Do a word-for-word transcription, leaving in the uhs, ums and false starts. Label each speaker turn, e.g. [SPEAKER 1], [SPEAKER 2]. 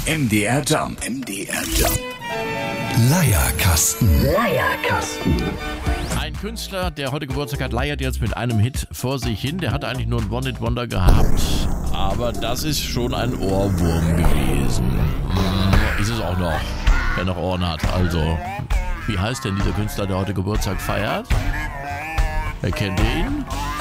[SPEAKER 1] M D R Jump. M D R Jump. Leierkasten. Leierkasten.
[SPEAKER 2] Ein Künstler, der heute Geburtstag hat, leiert jetzt mit einem Hit vor sich hin. Der hat eigentlich nur ein One-Hit-Wonder gehabt. Aber das ist schon ein Ohrwurm gewesen. Ist es auch noch, wer noch Ohren hat. Also, wie heißt denn dieser Künstler, der heute Geburtstag feiert? Wer kennt ihn?